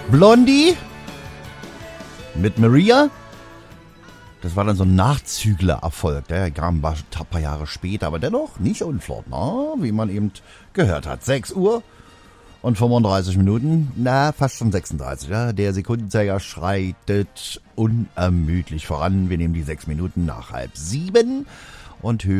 Blondie mit Maria. Das war dann so ein Nachzügler-Erfolg. Der kam ein paar Jahre später, aber dennoch nicht unflott, wie man eben gehört hat. 6 Uhr und 35 Minuten, fast schon 36. Ja. Der Sekundenzeiger schreitet unermüdlich voran. Wir nehmen die 6 Minuten nach 6:30 und hören